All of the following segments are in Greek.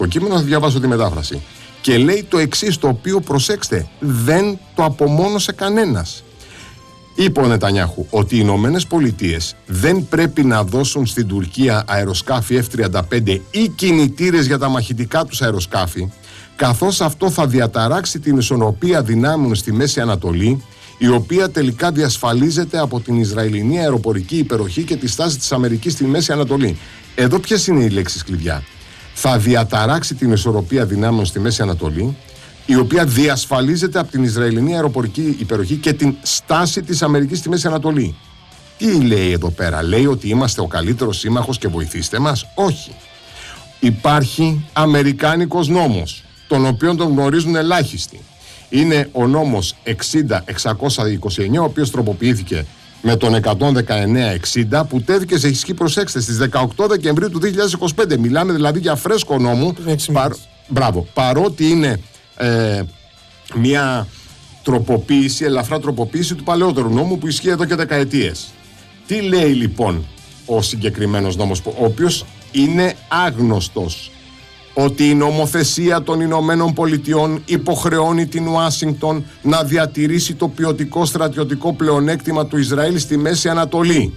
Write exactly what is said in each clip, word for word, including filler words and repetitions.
Το κείμενο θα διαβάσω τη μετάφραση. Και λέει το εξής, το οποίο προσέξτε, δεν το απομόνωσε κανένας. Είπε ο Νετανιάχου ότι οι Ηνωμένες Πολιτείες δεν πρέπει να δώσουν στην Τουρκία αεροσκάφη εφ τριάντα πέντε ή κινητήρες για τα μαχητικά τους αεροσκάφη, καθώς αυτό θα διαταράξει την ισορροπία δυνάμεων στη Μέση Ανατολή, η οποία τελικά διασφαλίζεται από την Ισραηλινή αεροπορική υπεροχή και τη στάση της Αμερικής στη Μέση Ανατολή. Εδώ ποιες είναι οι λέξεις κλειδιά? Θα διαταράξει την ισορροπία δυνάμεων στη Μέση Ανατολή, η οποία διασφαλίζεται από την Ισραηλινή αεροπορική υπεροχή και την στάση της Αμερικής στη Μέση Ανατολή. Τι λέει εδώ πέρα? Λέει ότι είμαστε ο καλύτερος σύμμαχος και βοηθήστε μας? Όχι. Υπάρχει αμερικάνικος νόμος, τον οποίο τον γνωρίζουν ελάχιστοι. Είναι ο νόμος εξήντα εξακόσια είκοσι εννέα, ο οποίος τροποποιήθηκε με τον εκατόν δεκαεννέα εξήντα, που τέθηκε σε ισχύ, προσέξτε, στις δεκαοκτώ Δεκεμβρίου του δύο χιλιάδες είκοσι πέντε. Μιλάμε δηλαδή για φρέσκο νόμο. Παρ... Μπράβο. Παρότι είναι ε, μια τροποποίηση, ελαφρά τροποποίηση του παλαιότερου νόμου που ισχύει εδώ και δεκαετίες. Τι λέει λοιπόν ο συγκεκριμένος νόμος, ο οποίος είναι άγνωστος? Ότι η νομοθεσία των Ηνωμένων Πολιτειών υποχρεώνει την Ουάσιγκτον να διατηρήσει το ποιοτικό στρατιωτικό πλεονέκτημα του Ισραήλ στη Μέση Ανατολή.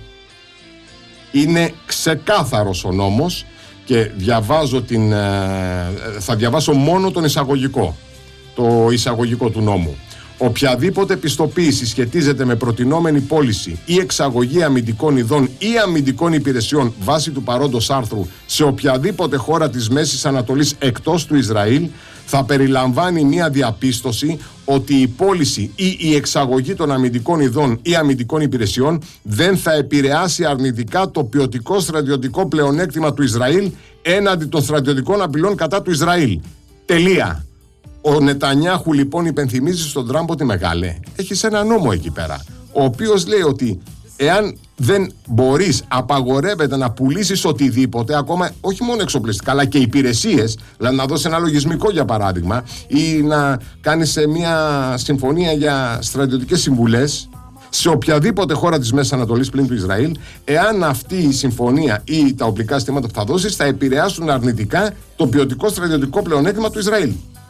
Είναι ξεκάθαρος ο νόμος και διαβάζω την, θα διαβάσω μόνο τον εισαγωγικό, το εισαγωγικό του νόμου. Οποιαδήποτε πιστοποίηση σχετίζεται με προτινόμενη πώληση ή εξαγωγή αμυντικών ειδών ή αμυντικών υπηρεσιών βάσει του παρόντος άρθρου σε οποιαδήποτε χώρα της Μέσης Ανατολής εκτός του Ισραήλ θα περιλαμβάνει μια διαπίστωση ότι η πώληση ή η εξαγωγή των αμυντικών ειδών ή αμυντικών υπηρεσιών δεν θα επηρεάσει αρνητικά το ποιοτικό στρατιωτικό πλεονέκτημα του Ισραήλ έναντι των στρατιωτικών απειλών κατά του Ισραήλ. Τελεία. Ο Νετανιάχου λοιπόν υπενθυμίζει στον Τραμπ ότι μεγάλε, έχεις ένα νόμο εκεί πέρα, ο οποίος λέει ότι εάν δεν μπορείς, απαγορεύεται να πουλήσεις οτιδήποτε, ακόμα όχι μόνο εξοπλιστικά αλλά και υπηρεσίες, δηλαδή να δώσεις ένα λογισμικό για παράδειγμα ή να κάνεις μια συμφωνία για στρατιωτικές συμβουλές σε οποιαδήποτε χώρα της Μέσης Ανατολής πλην του Ισραήλ, εάν αυτή η συμφωνία ή τα οπλικά συστήματα που θα δώσεις θα επηρεάσουν αρνητικά το ποιοτικό στρατιωτικό πλεονέκτημα του Ισραήλ.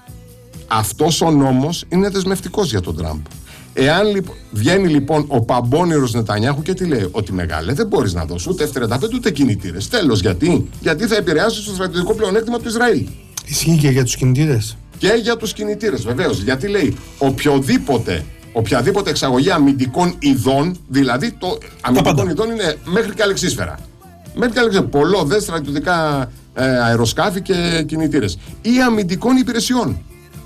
Αυτός ο νόμος είναι δεσμευτικός για τον Τραμπ. Εάν λοιπόν, βγαίνει λοιπόν ο παμπώνηρος Νετανιάχου και τι λέει? Ότι μεγάλε, δεν μπορείς να δώσεις ούτε εφ τριάντα πέντε ούτε κινητήρες. Τέλος. Γιατί? Γιατί θα επηρεάσει το στρατιωτικό πλεονέκτημα του Ισραήλ. Ισχύει και για τους κινητήρες. Και για τους κινητήρες, βεβαίως. Γιατί λέει οποιοδήποτε, οποιαδήποτε εξαγωγή αμυντικών ειδών, δηλαδή το αμυντικών ειδών είναι μέχρι και αλεξίσφαιρα. Μέχρι και αλεξίσφαιρα. Πολλό δε στρατιωτικά ε, αεροσκάφη και κινητήρες. Ή αμυντικών υπηρεσιών.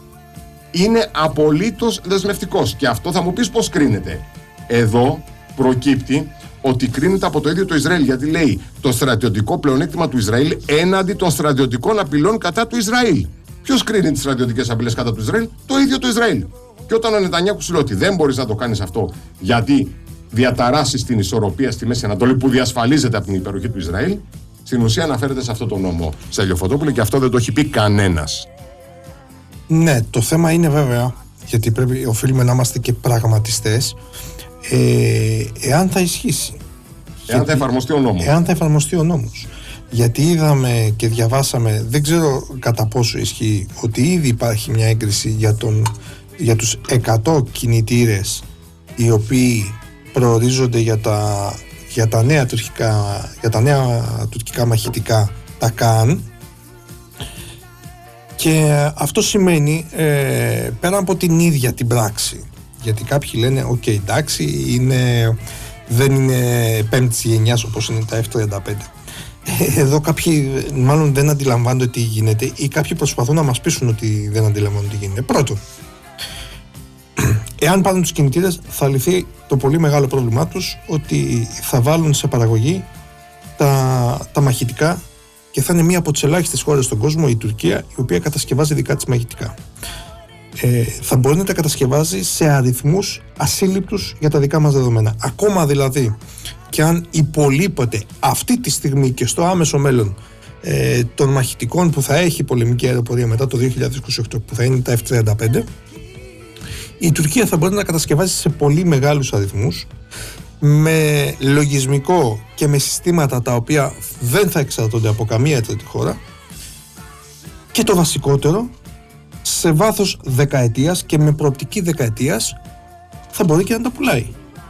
Είναι απολύτως δεσμευτικός. Και αυτό θα μου πεις πώς κρίνεται. Εδώ προκύπτει ότι κρίνεται από το ίδιο το Ισραήλ. Γιατί λέει το στρατιωτικό πλεονέκτημα του Ισραήλ έναντι των στρατιωτικών απειλών κατά του Ισραήλ. Ποιος κρίνει τις στρατιωτικές απειλές κατά του Ισραήλ? Το ίδιο το Ισραήλ. Και όταν ο Νετανιάχου σου λέει ότι δεν μπορείς να το κάνεις αυτό γιατί διαταράσεις την ισορροπία στη Μέση Ανατολή που διασφαλίζεται από την υπεροχή του Ισραήλ, στην ουσία αναφέρεται σε αυτό το νόμο, Στέλιο Φωτόπουλε, και αυτό δεν το έχει πει κανένας. Ναι, το θέμα είναι βέβαια, γιατί πρέπει, οφείλουμε να είμαστε και πραγματιστές, ε, εάν θα ισχύσει. Εάν γιατί, θα εφαρμοστεί ο νόμος. Εάν θα εφαρμοστεί ο νόμος. Γιατί είδαμε και διαβάσαμε, δεν ξέρω κατά πόσο ισχύει, ότι ήδη υπάρχει μια έγκριση για, τον, για τους εκατό κινητήρες οι οποίοι προορίζονται για τα, για τα, νέα, τουρκικά, για τα νέα τουρκικά μαχητικά, τα ΚΑΝ. Και αυτό σημαίνει ε, πέρα από την ίδια την πράξη, γιατί κάποιοι λένε οκ, okay, εντάξει, είναι, δεν είναι πέμπτης γενιάς όπως είναι τα εφ τριάντα πέντε. Ε, εδώ κάποιοι μάλλον δεν αντιλαμβάνονται τι γίνεται ή κάποιοι προσπαθούν να μας πείσουν ότι δεν αντιλαμβάνονται τι γίνεται. Πρώτον, εάν πάρουν τους κινητήρες θα λυθεί το πολύ μεγάλο πρόβλημά τους ότι θα βάλουν σε παραγωγή τα, τα μαχητικά και θα είναι μία από τις ελάχιστες χώρες στον κόσμο, η Τουρκία, η οποία κατασκευάζει δικά της μαχητικά. Ε, θα μπορεί να τα κατασκευάζει σε αριθμούς ασύλληπτους για τα δικά μας δεδομένα. Ακόμα δηλαδή και αν υπολείπεται αυτή τη στιγμή και στο άμεσο μέλλον ε, των μαχητικών που θα έχει η πολεμική αεροπορία μετά το δύο χιλιάδες είκοσι οκτώ, που θα είναι τα εφ τριάντα πέντε, η Τουρκία θα μπορεί να κατασκευάσει σε πολύ μεγάλους αριθμούς, με λογισμικό και με συστήματα τα οποία δεν θα εξαρτώνται από καμία τρίτη χώρα Και το βασικότερο, σε βάθος δεκαετίας και με προοπτική δεκαετίας θα μπορεί και να τα πουλάει.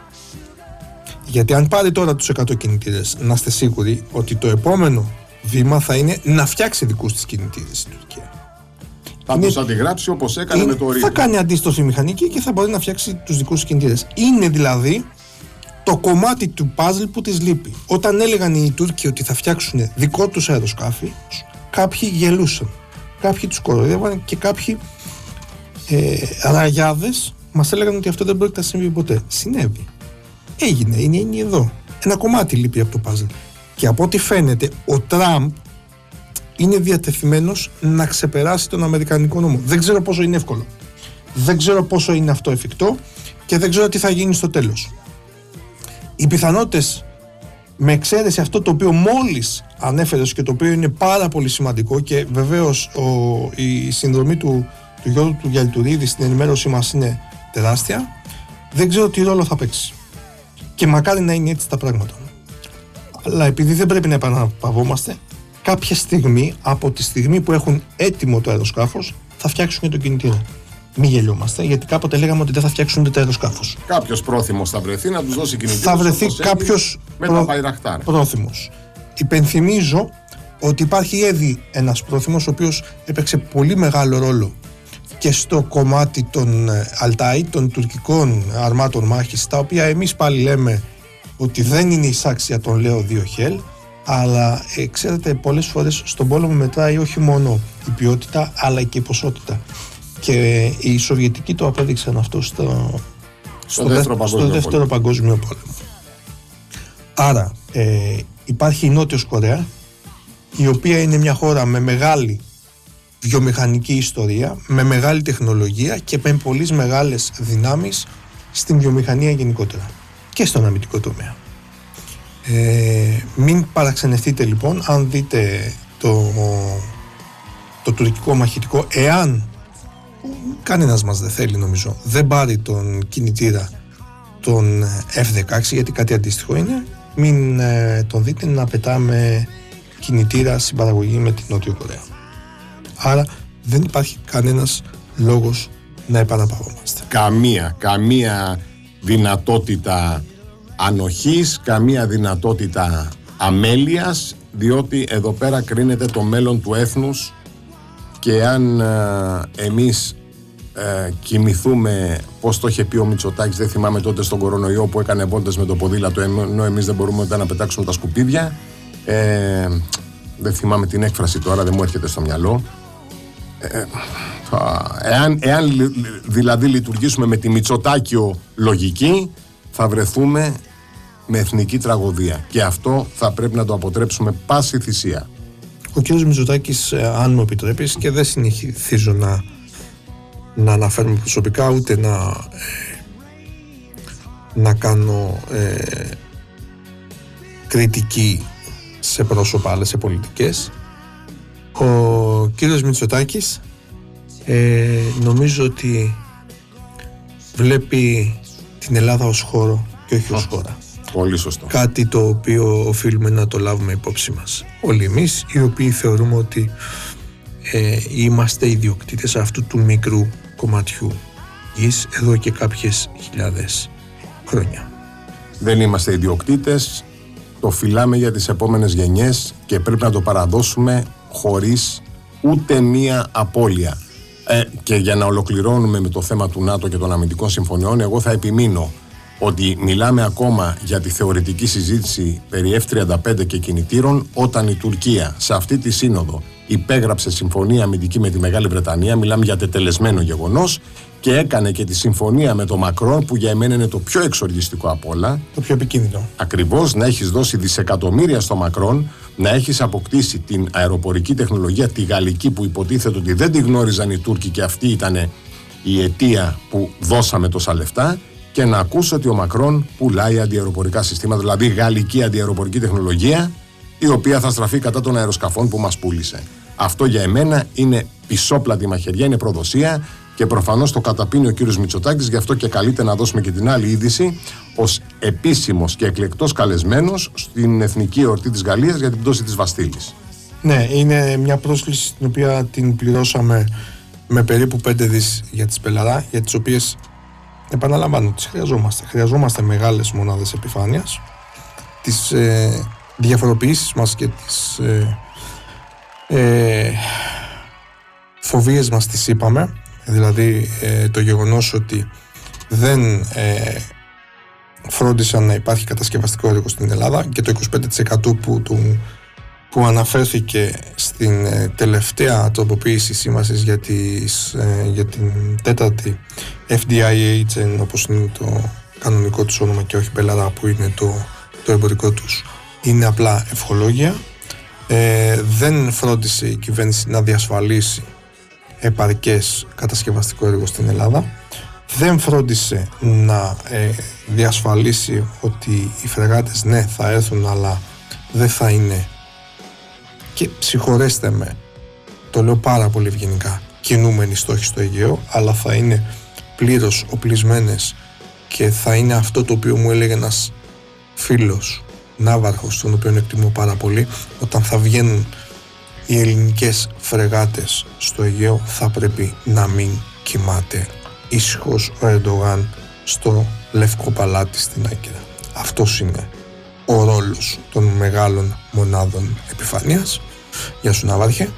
Γιατί αν πάρει τώρα τους εκατό κινητήρες, να είστε σίγουροι ότι το επόμενο βήμα θα είναι να φτιάξει δικούς της κινητήρες στην Τουρκία. Θα είναι, τους αντιγράψει όπως έκανε είναι, με το Ορίγο. Θα κάνει αντίστροφη μηχανική και θα μπορεί να φτιάξει τους δικούς της κινητήρες. Είναι δηλαδή το κομμάτι του παζλ που της λείπει. Όταν έλεγαν οι Τούρκοι ότι θα φτιάξουν δικό τους αεροσκάφη, κάποιοι γελούσαν. Κάποιοι τους κοροϊδεύαν και κάποιοι ε, ραγιάδες μας έλεγαν ότι αυτό δεν πρόκειται να συμβεί ποτέ. Συνέβη. Έγινε, είναι, είναι εδώ. Ένα κομμάτι λείπει από το παζλ. Και από ό,τι φαίνεται, ο Τραμπ είναι διατεθειμένος να ξεπεράσει τον Αμερικανικό νόμο. Δεν ξέρω πόσο είναι εύκολο. Δεν ξέρω πόσο είναι αυτό εφικτό και δεν ξέρω τι θα γίνει στο τέλος. Οι πιθανότητες, με εξαίρεση αυτό το οποίο μόλις ανέφερες και το οποίο είναι πάρα πολύ σημαντικό, και βεβαίως ο, η συνδρομή του, του Γιώργου του Γιαλτουρίδη στην ενημέρωσή μας είναι τεράστια, δεν ξέρω τι ρόλο θα παίξει. Και μακάρι να είναι έτσι τα πράγματα. Αλλά επειδή δεν πρέπει να επαναπαυόμαστε, κάποια στιγμή, από τη στιγμή που έχουν έτοιμο το αεροσκάφος, θα φτιάξουν και τον κινητήρα. Μην γελιόμαστε, γιατί κάποτε λέγαμε ότι δεν θα φτιάξουν ούτε το αεροσκάφος. Κάποιος πρόθυμος θα βρεθεί να τους δώσει κινητήρα. Θα βρεθεί κάποιος προ... πρόθυμος. Υπενθυμίζω ότι υπάρχει ήδη ένας πρόθυμος, ο οποίος έπαιξε πολύ μεγάλο ρόλο και στο κομμάτι των Αλτάι, των τουρκικών αρμάτων μάχης, τα οποία εμείς πάλι λέμε ότι δεν είναι εισάξια των Λέο δύο Χέλ, αλλά ε, ξέρετε, πολλές φορές στον πόλεμο μετράει όχι μόνο η ποιότητα αλλά και η ποσότητα. Και οι Σοβιετικοί το απέδειξαν αυτό στο, στο, στο δεύτερο, παγκόσμιο, στο δεύτερο παγκόσμιο πόλεμο. Άρα ε, υπάρχει η Νότιος Κορέα, η οποία είναι μια χώρα με μεγάλη βιομηχανική ιστορία, με μεγάλη τεχνολογία και με πολλές μεγάλες δυνάμεις στην βιομηχανία γενικότερα και στον αμυντικό τομέα. Ε, μην παραξενευτείτε λοιπόν αν δείτε το, το τουρκικό μαχητικό, εάν κανένας μας δεν θέλει, νομίζω, δεν πάρει τον κινητήρα τον εφ δεκαέξι, γιατί κάτι αντίστοιχο είναι, μην ε, τον δείτε να πετάμε κινητήρα συμπαραγωγή με την Νότιο Κορέα. Άρα δεν υπάρχει κανένας λόγος να επαναπαυόμαστε. Καμία, καμία δυνατότητα ανοχής, καμία δυνατότητα αμέλειας, διότι εδώ πέρα κρίνεται το μέλλον του έθνους, και αν ε, εμείς ε, κοιμηθούμε, πώς το είχε πει ο Μητσοτάκης, δεν θυμάμαι τότε στον κορονοϊό που έκανε βόλτες με το ποδήλατο, ενώ εμείς δεν μπορούμε ούτε να πετάξουμε τα σκουπίδια, ε, δεν θυμάμαι την έκφραση τώρα, δεν μου έρχεται στο μυαλό. Ε, εάν, εάν δηλαδή λειτουργήσουμε με τη Μητσοτάκιο λογική, θα βρεθούμε με εθνική τραγωδία, και αυτό θα πρέπει να το αποτρέψουμε πάση θυσία. Ο κ. Μητσοτάκης, αν μου επιτρέπεις, και δεν συνεχίζω να, να αναφέρουμε προσωπικά, ούτε να, ε, να κάνω ε, κριτική σε πρόσωπα, αλλά σε πολιτικές. Ο κ. Μητσοτάκης ε, νομίζω ότι βλέπει την Ελλάδα ως χώρο και όχι ως χώρα. Πολύ σωστό. Κάτι το οποίο οφείλουμε να το λάβουμε υπόψη μας όλοι εμείς, οι οποίοι θεωρούμε ότι ε, είμαστε ιδιοκτήτες αυτού του μικρού κομματιού γης εδώ και κάποιες χιλιάδες χρόνια. Δεν είμαστε ιδιοκτήτες, το φυλάμε για τις επόμενες γενιές και πρέπει να το παραδώσουμε χωρίς ούτε μία απώλεια. Ε, και για να ολοκληρώνουμε με το θέμα του ΝΑΤΟ και των αμυντικών συμφωνιών, εγώ θα επιμείνω ότι μιλάμε ακόμα για τη θεωρητική συζήτηση περί εφ τριάντα πέντε και κινητήρων, όταν η Τουρκία σε αυτή τη σύνοδο υπέγραψε συμφωνία αμυντική με τη Μεγάλη Βρετανία. Μιλάμε για τετελεσμένο γεγονός, και έκανε και τη συμφωνία με τον Μακρόν, που για εμένα είναι το πιο εξοργιστικό απ' όλα. Το πιο επικίνδυνο. Ακριβώς, να έχεις δώσει δισεκατομμύρια στο Μακρόν, να έχεις αποκτήσει την αεροπορική τεχνολογία, τη γαλλική, που υποτίθεται ότι δεν τη γνώριζαν οι Τούρκοι και αυτή ήταν η αιτία που δώσαμε τόσα λεφτά, και να ακούσω ότι ο Μακρόν πουλάει αντιαεροπορικά συστήματα, δηλαδή γαλλική αντιαεροπορική τεχνολογία, η οποία θα στραφεί κατά των αεροσκαφών που μας πούλησε. Αυτό για εμένα είναι πισόπλατη μαχαιριά, είναι προδοσία, και προφανώς το καταπίνει ο κύριος Μητσοτάκης. Γι' αυτό και καλείται να δώσουμε και την άλλη είδηση ως επίσημος και εκλεκτός καλεσμένος στην εθνική εορτή της Γαλλίας για την πτώση της Βαστίλης. Ναι, είναι μια πρόσκληση την οποία την πληρώσαμε με περίπου πέντε δις για τις Πελαρά, για τις οποίες επαναλαμβάνω, τις χρειαζόμαστε. Χρειαζόμαστε μεγάλες μονάδες επιφάνειας, τις ε, διαφοροποιήσεις μας και τις ε, ε, φοβίες μας τις είπαμε, δηλαδή ε, το γεγονός ότι δεν ε, φρόντισαν να υπάρχει κατασκευαστικό έργο στην Ελλάδα και το είκοσι πέντε τοις εκατό που, του, που αναφέρθηκε στην ε, τελευταία τροποποίηση σύμβασης για, τις, ε, για την τέταρτη εφ ντι άι έιτς, όπως είναι το κανονικό τους όνομα και όχι Πελαρά που είναι το, το εμπορικό τους, είναι απλά ευχολόγια. Ε, δεν φρόντισε η κυβέρνηση να διασφαλίσει επαρκές κατασκευαστικό έργο στην Ελλάδα. Δεν φρόντισε να ε, διασφαλίσει ότι οι φρεγάτες ναι θα έρθουν αλλά δεν θα είναι, και συγχωρέστε με, το λέω πάρα πολύ ευγενικά, κινούμενοι στόχοι στο Αιγαίο, αλλά θα είναι πλήρως οπλισμένες και θα είναι αυτό το οποίο μου έλεγε ένας φίλος ναύαρχος, τον οποίο εκτιμώ πάρα πολύ, όταν θα βγαίνουν οι ελληνικές φρεγάτες στο Αιγαίο θα πρέπει να μην κοιμάται ήσυχος ο Ερντογάν στο Λευκό Παλάτι στην Άγκυρα. Αυτός είναι ο ρόλος των μεγάλων μονάδων επιφανείας. Γεια σου ναύαρχε.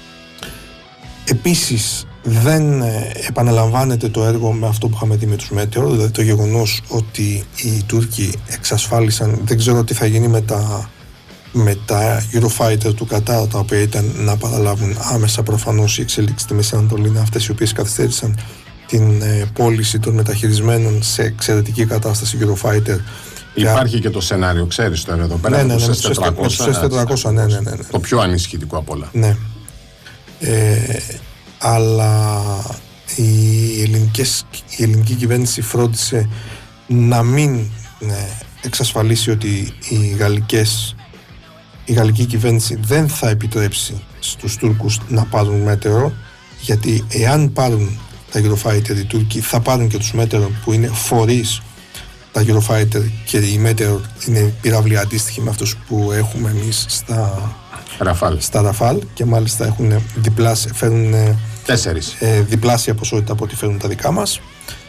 Επίσης δεν επαναλαμβάνεται το έργο με αυτό που είχαμε δει με τους Μέτεο, δηλαδή το γεγονός ότι οι Τούρκοι εξασφάλισαν, δεν ξέρω τι θα γίνει με τα, με τα Eurofighter του Κατάρ, τα οποία ήταν να παραλάβουν άμεσα προφανώς οι εξελίξεις στη Μέση Ανατολή, είναι αυτές οι οποίες καθυστέρησαν την ε, πώληση των μεταχειρισμένων σε εξαιρετική κατάσταση Eurofighter. Υπάρχει και το σενάριο, ξέρεις τώρα εδώ πέρα, ναι, ναι, ναι, το ες τετρακόσια, ναι, ναι, ναι, ναι. Το πιο ανησυχητικό απ' όλα. Ναι. Ε, αλλά η, ελληνικές, η ελληνική κυβέρνηση φρόντισε να μην ναι, εξασφαλίσει ότι οι γαλλικές, η γαλλική κυβέρνηση δεν θα επιτρέψει στους Τούρκους να πάρουν Μέτεο, γιατί εάν πάρουν τα Eurofighter οι Τούρκοι θα πάρουν και τους Μέτεο που είναι φορείς τα Eurofighter, και η Μέτεο είναι πυράβλη αντίστοιχη με αυτούς που έχουμε εμείς στα Ραφάλ. Στα Ραφάλ, και μάλιστα έχουν διπλάσια, φέρουν Τέσσερις. Ε, διπλάσια ποσότητα από ό,τι φέρουν τα δικά μας.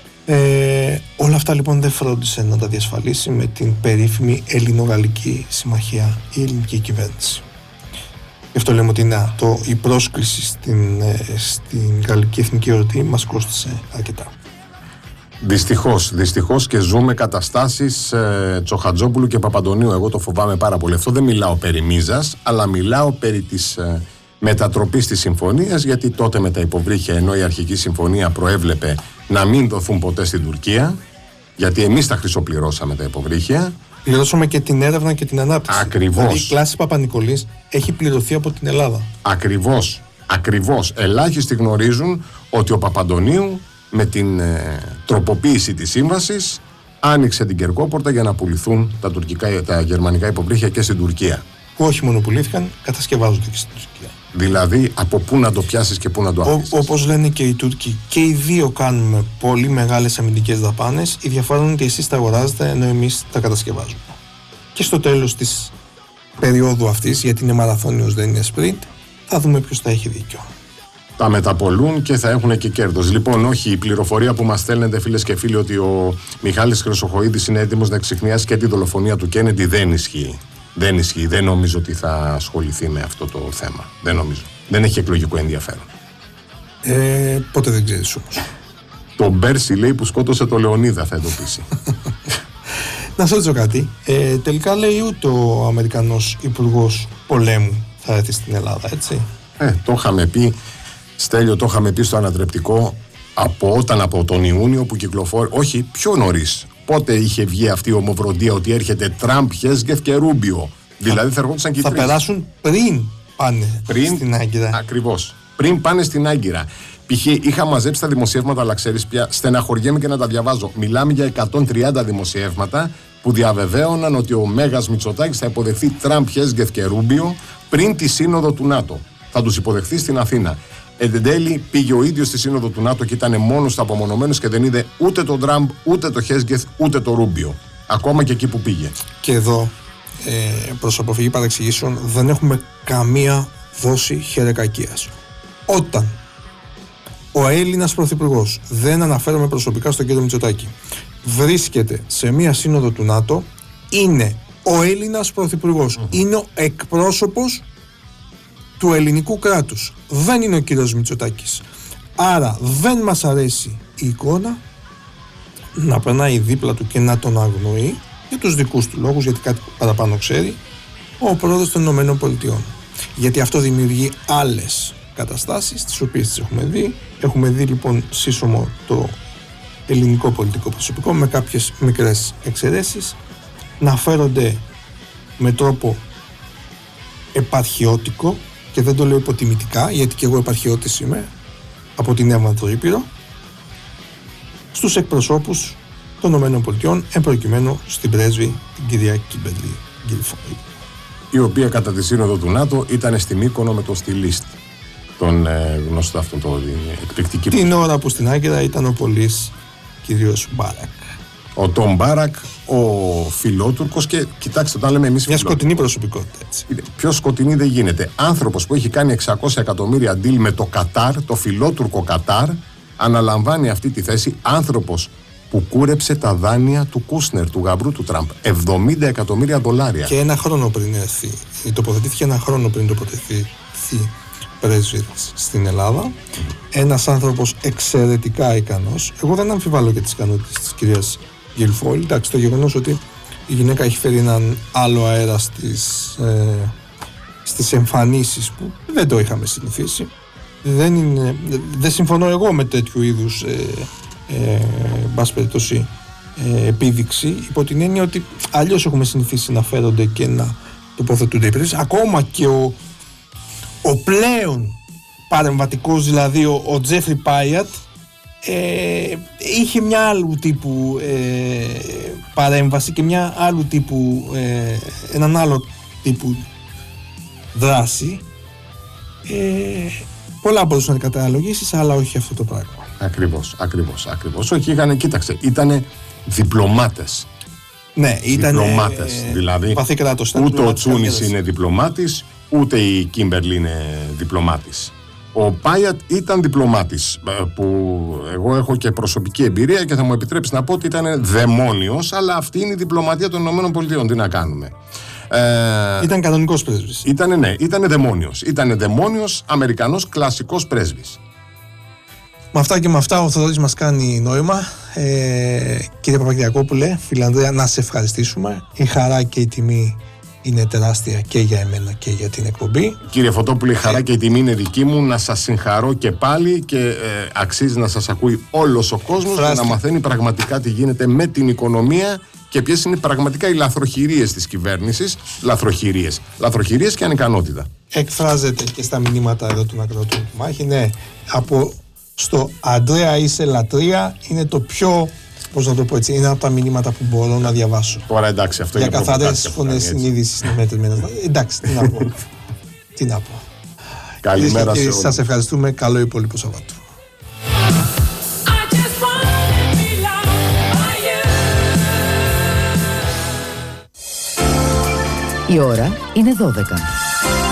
Ε, όλα αυτά λοιπόν δεν φρόντισε να τα διασφαλίσει με την περίφημη Ελληνογαλλική Συμμαχία η ελληνική κυβέρνηση. Γι' αυτό λέμε ότι να, το, η πρόσκληση στην, ε, στην γαλλική εθνική εορτή μας κόστησε αρκετά. Δυστυχώς, δυστυχώς και ζούμε καταστάσεις ε, Τσοχατζόπουλου και Παπαντονίου. Εγώ το φοβάμαι πάρα πολύ. Αυτό δεν μιλάω περί μίζας, αλλά μιλάω περί της ε, μετατροπής της συμφωνίας, γιατί τότε με τα υποβρύχια, ενώ η αρχική συμφωνία προέβλεπε να μην δοθούν ποτέ στην Τουρκία, γιατί εμείς τα χρυσοπληρώσαμε τα υποβρύχια. Πληρώσαμε και την έρευνα και την ανάπτυξη. Ακριβώς. Δηλαδή η κλάση Παπα-Νικολής έχει πληρωθεί από την Ελλάδα. Ακριβώς, ακριβώς. Ελάχιστοι γνωρίζουν ότι ο Παπαντονίου με την ε, τροποποίηση της σύμβασης άνοιξε την Κερκόπορτα για να πουληθούν τα, τουρκικά, τα γερμανικά υποβρύχια και στην Τουρκία. Που όχι μόνο πουλήθηκαν, κατασκευάζονται και στην Τουρκία. Δηλαδή από πού να το πιάσεις και πού να το αφήσεις. Όπως λένε και οι Τούρκοι, και οι δύο κάνουμε πολύ μεγάλες αμυντικές δαπάνες. Η διαφορά είναι ότι εσείς τα αγοράζετε ενώ εμείς τα κατασκευάζουμε. Και στο τέλος της περίοδου αυτής, γιατί είναι μαραθώνιος δεν είναι sprint, θα δούμε ποιος θα έχει δίκιο. Τα μεταπολούν και θα έχουν και κέρδος. Λοιπόν, όχι, η πληροφορία που μας στέλνετε φίλες και φίλοι ότι ο Μιχάλης Χρυσοχοΐδης είναι έτοιμος να εξιχνιάσει και τη δολοφονία του Κέννεντι δεν ισχύει. Δεν ισχύει. Δεν νομίζω ότι θα ασχοληθεί με αυτό το θέμα. Δεν νομίζω. Δεν έχει εκλογικό ενδιαφέρον. Ε, πότε δεν ξέρεις όμως. Το Μπέρσι λέει που σκότωσε το Λεωνίδα θα εντοπίσει. Να σας ρωτήσω κάτι. Ε, τελικά λέει ούτε ο Αμερικανός Υπουργός Πολέμου θα έρθει στην Ελλάδα, έτσι. Ε, το είχαμε πει, Στέλιο, το είχαμε πει στο ανατρεπτικό από όταν από τον Ιούνιο που κυκλοφόρησε. Όχι, πιο νωρίς. Πότε είχε βγει αυτή η ομοβροντία ότι έρχεται Τραμπ, Χέσγκεφ και Ρούμπιο. Δηλαδή θα ερχόντουσαν και οι Θα τρεις. περάσουν πριν πάνε πριν, στην Άγκυρα. Ακριβώς. Πριν πάνε στην Άγκυρα. Π.χ. είχα μαζέψει τα δημοσιεύματα, αλλά ξέρεις πια, στεναχωριέμαι και να τα διαβάζω. Μιλάμε για εκατόν τριάντα δημοσιεύματα που διαβεβαίωναν ότι ο Μέγας Μητσοτάκης θα υποδεχθεί Τραμπ, Χέσγκεφ και Ρούμπιο πριν τη σύνοδο του ΝΑΤΟ. Θα τους υποδεχθεί στην Αθήνα. Εν τέλει πήγε ο ίδιος στη σύνοδο του ΝΑΤΟ και ήταν μόνος του απομονωμένος και δεν είδε ούτε τον Τραμπ, ούτε τον Χέσγκεφ, ούτε τον Ρούμπιο. Ακόμα και εκεί που πήγε. Και εδώ, ε, προς αποφυγή παρεξηγήσεων, δεν έχουμε καμία δόση χερεκακίας. Όταν ο Έλληνας Πρωθυπουργός, δεν αναφέρομαι προσωπικά στον κύριο Μητσοτάκη, βρίσκεται σε μία σύνοδο του ΝΑΤΟ, είναι ο Έλληνας Πρωθυπουργός, mm. είναι ο εκπρόσωπος του ελληνικού κράτους, δεν είναι ο κύριος Μητσοτάκης. Άρα δεν μας αρέσει η εικόνα να περνάει δίπλα του και να τον αγνοεί για τους δικούς του λόγους, γιατί κάτι παραπάνω ξέρει, ο πρόεδρος των Ηνωμένων Πολιτειών. Γιατί αυτό δημιουργεί άλλες καταστάσεις, τις οποίες τις έχουμε δει. Έχουμε δει λοιπόν σύσσωμο το ελληνικό πολιτικό προσωπικό, με κάποιες μικρές εξαιρέσεις, να φέρονται με τρόπο επαρχιώτικο, και δεν το λέω υποτιμητικά, γιατί και εγώ επαρχιώτης είμαι από την Εύβοια Ήπειρο, στους εκπροσώπους των ΗΠΑ, εν προκειμένου στην πρέσβη την κυρία Κίμπερλι Γκίλφοιλ, η οποία κατά τη σύνοδο του ΝΑΤΟ ήταν στη Μύκονο με το στυλίστ, τον ε, γνωστό αυτόν το εκπληκτική. Την ώρα που στην Άγκυρα ήταν ο πολύς κύριος Μπάρακ. Ο Τόμ Μπάρακ, ο φιλότουρκος, και κοιτάξτε, όταν λέμε εμείς μια φιλότουρκος, σκοτεινή προσωπικότητα, έτσι. Πιο σκοτεινή δεν γίνεται. Άνθρωπος που έχει κάνει εξακόσια εκατομμύρια deal με το Κατάρ, το φιλότουρκο Κατάρ, αναλαμβάνει αυτή τη θέση. Άνθρωπος που κούρεψε τα δάνεια του Κούσνερ, του γαμπρού του Τραμπ, εβδομήντα εκατομμύρια δολάρια. Και ένα χρόνο πριν έρθει, τοποθετήθηκε ένα χρόνο πριν τοποθετηθεί πρέσβης στην Ελλάδα. Mm. Ένας άνθρωπος εξαιρετικά ικανός. Εγώ δεν αμφιβάλλω για τις ικανότητες της κυρίας Γκίλφοιλ. Εντάξει, το γεγονός ότι η γυναίκα έχει φέρει έναν άλλο αέρα στις, ε, στις εμφανίσεις που δεν το είχαμε συνηθίσει. Δεν, είναι, δεν συμφωνώ εγώ με τέτοιου είδους ε, ε, μπας περιπτώσει, ε, επίδειξη, υπό την έννοια ότι αλλιώς έχουμε συνηθίσει να φέρονται και να τοποθετούνται υπηρεσίες. Ακόμα και ο, ο πλέον παρεμβατικός, δηλαδή ο, ο Τζέφρι Πάιατ, ε, είχε μια άλλου τύπου ε, παρέμβαση και μια άλλου τύπου ε, έναν άλλο τύπου δράση. ε, πολλά μπορούσαν να καταλογίσεις, αλλά όχι αυτό το πράγμα. Ακριβώς, ακριβώς, ακριβώς. Όχι, είχανε, κοίταξε, ήτανε διπλωμάτες. Ναι, ήταν διπλωμάτες, ε, δηλαδή παθή κράτος, ούτε ο Τσούνης είναι διπλωμάτης, ούτε η Κίμπερλι είναι διπλωμάτης. Ο Πάιατ ήταν διπλωμάτης, που εγώ έχω και προσωπική εμπειρία και θα μου επιτρέψει να πω ότι ήταν δαιμόνιος, αλλά αυτή είναι η διπλωματία των ΗΠΑ. Τι να κάνουμε. Ε, ήταν κανονικός πρέσβης. Ήτανε, ναι, ήταν δαιμόνιος. Ήτανε δαιμόνιος Αμερικανός κλασικός πρέσβης. Με αυτά και με αυτά ο Θοδωρής μας κάνει νόημα. Ε, κύριε Παπαδιακόπουλε, φίλε Ανδρέα, να σε ευχαριστήσουμε. Η χαρά και η τιμή είναι τεράστια και για εμένα και για την εκπομπή. Κύριε Φωτόπουλε, η χαρά και η τιμή είναι δική μου. Να σας συγχαρώ και πάλι, και ε, αξίζει να σας ακούει όλος ο κόσμος και να μαθαίνει πραγματικά τι γίνεται με την οικονομία και ποιες είναι πραγματικά οι λαθροχειρίες της κυβέρνησης. Λαθροχειρίες. Λαθροχειρίες και ανικανότητα. Εκφράζεται και στα μηνύματα εδώ των ακροατών του Μάχη. Ναι, από στο Ανδρέα είσαι λατρεία είναι το πιο, πώς να το πω έτσι, είναι από τα μηνύματα που μπορώ να διαβάσω. Τώρα εντάξει, αυτό για είναι καθαρές φωνές συνείδησης είναι μέτρημενες. Εντάξει, τι να πω. τι να πω. Καλημέρα σε όλους. Σας ευχαριστούμε. Καλό υπόλοιπο Σαββάτου. Η ώρα είναι δώδεκα.